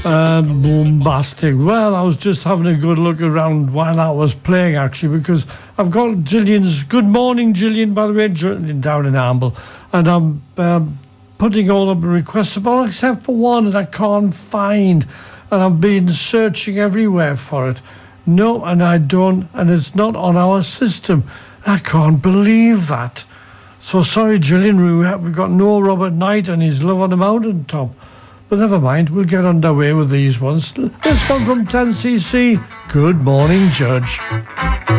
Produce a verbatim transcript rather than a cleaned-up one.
Uh, bombastic. Well, I was just having a good look around while I was playing, actually, because I've got Gillian's... Good morning, Gillian, by the way, down in Amble. And I'm um, putting all of the requests, all except for one that I can't find. And I've been searching everywhere for it. No, and I don't, and it's not on our system. I can't believe that. So sorry, Gillian, we have, we've got no Robert Knight and his Love on the Mountain Top. But never mind, we'll get underway with these ones. This one from ten C C. Good morning, Judge.